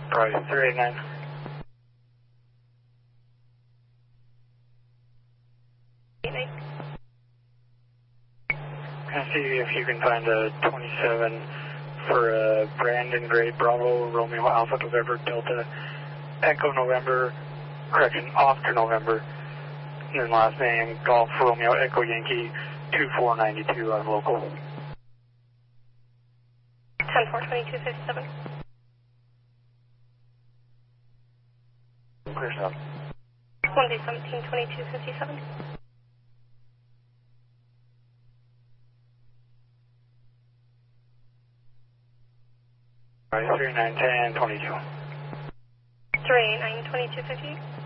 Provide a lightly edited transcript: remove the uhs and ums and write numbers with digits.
Probably 389. Can I see if you can find a 27 for Brandon Gray Bravo Romeo Alpha November Delta Echo November, correction, Oscar November, and then last name Golf Romeo Echo Yankee 2492 on local. 10-4-2257. Clear stop. 1-17-2257. Alright, 3910 22. 389-2250.